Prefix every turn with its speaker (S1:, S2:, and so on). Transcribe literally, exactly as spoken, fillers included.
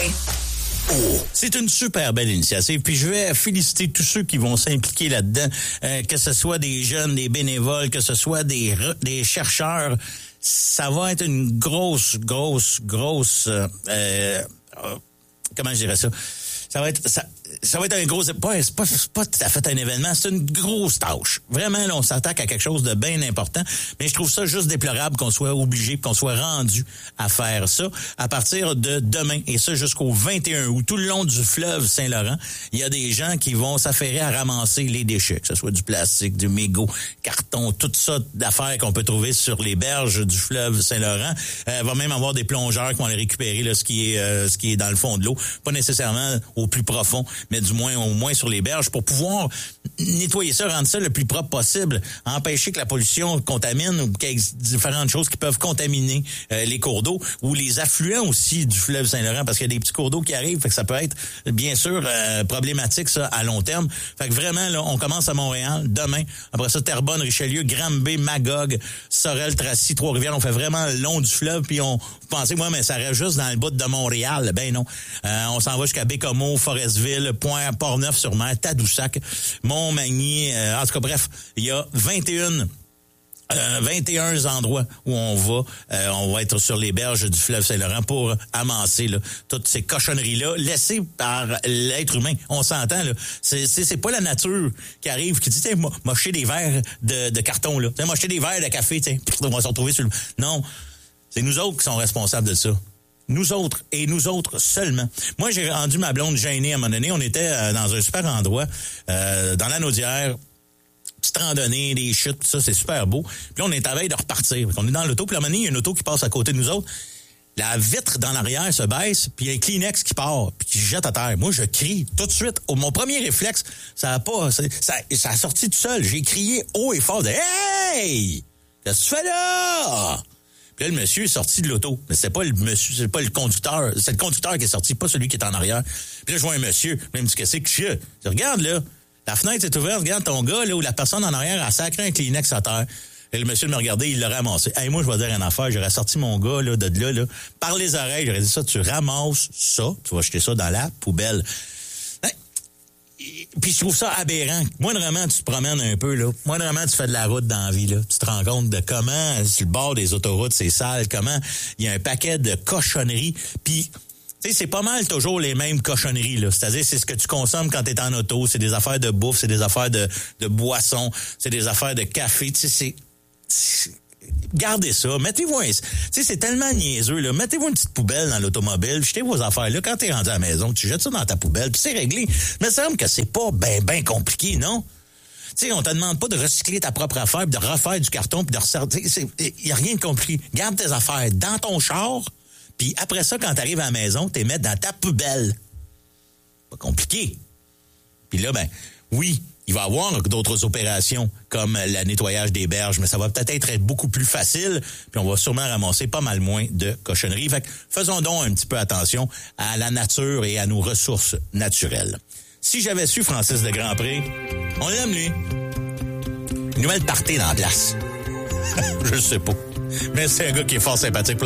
S1: Oh, c'est une super belle initiative. Puis je vais féliciter tous ceux qui vont s'impliquer là-dedans, euh, que ce soit des jeunes, des bénévoles, que ce soit des des chercheurs. Ça va être une grosse, grosse, grosse. Euh, euh, comment je dirais ça? Ça va être ça, ça va être un gros. C'est pas, c'est pas, c'est pas tout à fait un événement, c'est une grosse tâche. Vraiment, là, on s'attaque à quelque chose de bien important. Mais je trouve ça juste déplorable qu'on soit obligé, qu'on soit rendu à faire ça à partir de demain. Et ça jusqu'au vingt et un août. Tout le long du fleuve Saint-Laurent, il y a des gens qui vont s'affairer à ramasser les déchets, que ce soit du plastique, du mégot, carton, tout ça d'affaires qu'on peut trouver sur les berges du fleuve Saint-Laurent. Euh, va même avoir des plongeurs qui vont aller récupérer là, ce qui est euh, ce qui est dans le fond de l'eau. Pas nécessairement au plus profond, mais du moins au moins sur les berges pour pouvoir nettoyer ça, rendre ça le plus propre possible, empêcher que la pollution contamine ou qu'il y ait différentes choses qui peuvent contaminer euh, les cours d'eau ou les affluents aussi du fleuve Saint-Laurent parce qu'il y a des petits cours d'eau qui arrivent, fait que ça peut être bien sûr euh, problématique ça à long terme. Fait que vraiment là, on commence à Montréal demain, après ça Terrebonne, Richelieu, Granby, Magog, Sorel, Tracy, Trois-Rivières, on fait vraiment le long du fleuve puis on vous pensez moi mais ça reste juste dans le bout de Montréal, ben non. Euh, on s'en va jusqu'à Bécomo, Forestville, Point, Port-Neuf-sur-Mer, Tadoussac, Montmagny, euh, en tout cas bref, il y a vingt et un Euh, vingt et un endroits où on va euh, on va être sur les berges du fleuve Saint-Laurent pour amasser là, toutes ces cochonneries-là laissées par l'être humain. On s'entend, là. C'est, c'est, c'est pas la nature qui arrive, qui dit, tiens, mocher des verres de, de carton, là. Tiens, mocher des verres de café, tiens, on va se retrouver sur le... Non, c'est nous autres qui sommes responsables de ça. Nous autres, et nous autres seulement. Moi, j'ai rendu ma blonde gênée à un moment donné. On était euh, dans un super endroit, euh, dans la Naudière, petite randonnée, des chutes, tout ça, c'est super beau. Puis là, on est à veille de repartir. On est dans l'auto, puis à un moment donné, il y a une auto qui passe à côté de nous autres. La vitre dans l'arrière se baisse, puis il y a un Kleenex qui part, puis qui se jette à terre. Moi, je crie tout de suite. Oh, mon premier réflexe, ça a pas... Ça, ça, ça a sorti tout seul. J'ai crié haut et fort de « Hey! Qu'est-ce que tu fais là? » Puis là, le monsieur est sorti de l'auto. Mais c'est pas le monsieur, c'est pas le conducteur. C'est le conducteur qui est sorti, pas celui qui est en arrière. Puis là, je vois un monsieur. Puis il me dit, qu'est-ce que c'est que je regarde, là. La fenêtre est ouverte. Regarde ton gars, là, où la personne en arrière a sacré un Kleenex à terre. Et le monsieur me regardait, il l'a ramassé. Hey, moi, je vais dire une affaire. J'aurais sorti mon gars, là, de là, là, par les oreilles. J'aurais dit ça, tu ramasses ça. Tu vas jeter ça dans la poubelle. Puis je trouve ça aberrant. Moindrement, tu te promènes un peu, là. Moindrement, tu fais de la route dans la vie, là. Tu te rends compte de comment, sur le bord des autoroutes, c'est sale, comment il y a un paquet de cochonneries. Puis, tu sais, c'est pas mal toujours les mêmes cochonneries, là. C'est-à-dire, c'est ce que tu consommes quand t'es en auto. C'est des affaires de bouffe, c'est des affaires de, de boissons, c'est des affaires de café. Tu sais, c'est... c'est gardez ça, mettez-vous un... Tu sais, c'est tellement niaiseux, là. Mettez-vous une petite poubelle dans l'automobile, jetez vos affaires là. Quand t'es rendu à la maison, tu jettes ça dans ta poubelle, puis c'est réglé. Mais ça semble que c'est pas ben, ben compliqué, non? Tu sais, on te demande pas de recycler ta propre affaire, puis de refaire du carton, puis de ressortir. Il y a rien de compliqué. Garde tes affaires dans ton char, puis après ça, quand t'arrives à la maison, t'es mettre dans ta poubelle. Pas compliqué. Puis là, ben, oui, il va y avoir d'autres opérations comme le nettoyage des berges, mais ça va peut-être être beaucoup plus facile, puis on va sûrement ramasser pas mal moins de cochonneries. Fait que faisons donc un petit peu attention à la nature et à nos ressources naturelles. Si j'avais su Francis de Grandpré, on l'aime lui. Une nouvelle party dans la place. Je sais pas. Mais c'est un gars qui est fort sympathique.